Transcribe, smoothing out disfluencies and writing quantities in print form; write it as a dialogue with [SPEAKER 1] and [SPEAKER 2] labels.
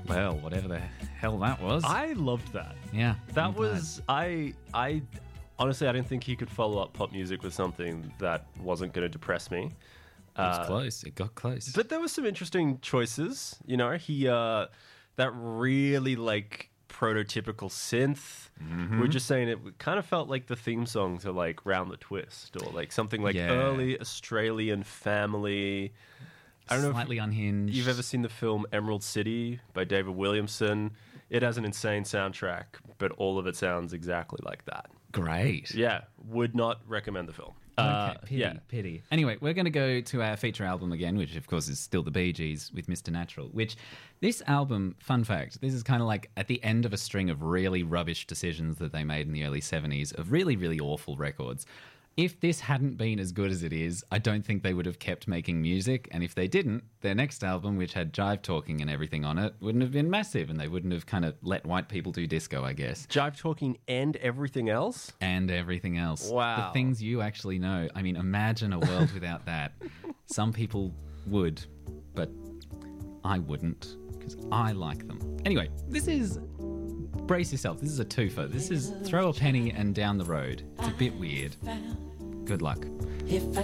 [SPEAKER 1] Well, whatever the hell that was.
[SPEAKER 2] I loved that.
[SPEAKER 1] Yeah.
[SPEAKER 2] That was... I honestly, I didn't think he could follow up pop music with something that wasn't going to depress me.
[SPEAKER 1] It was close. It got close.
[SPEAKER 2] But there were some interesting choices. You know, he... that really, like, prototypical synth. We were just saying it kind of felt like the theme song to, like, Round the Twist or, like, something like early Australian Family... I don't know
[SPEAKER 1] Slightly unhinged.
[SPEAKER 2] You've ever seen the film Emerald City by David Williamson? It has an insane soundtrack, but all of it sounds exactly like that.
[SPEAKER 1] Great.
[SPEAKER 2] Yeah, would not recommend the film.
[SPEAKER 1] Okay, pity. Anyway, we're going to go to our feature album again, which of course is still the Bee Gees with Mr. Natural, which this album, fun fact, this is kind of like at the end of a string of really rubbish decisions that they made in the early 70s of really, really awful records. If this hadn't been as good as it is, I don't think they would have kept making music. And if they didn't, their next album, which had Jive Talking and everything on it, wouldn't have been massive. And they wouldn't have kind of let white people do disco, I guess.
[SPEAKER 2] Jive Talking and everything else?
[SPEAKER 1] And everything else.
[SPEAKER 2] Wow.
[SPEAKER 1] The things you actually know. I mean, imagine a world without that. Some people would, but I wouldn't, because I like them. Anyway, this is... Brace yourself. This is a twofer. This is Throw a Penny and Down the Road. It's a bit weird. Good luck.
[SPEAKER 3] If I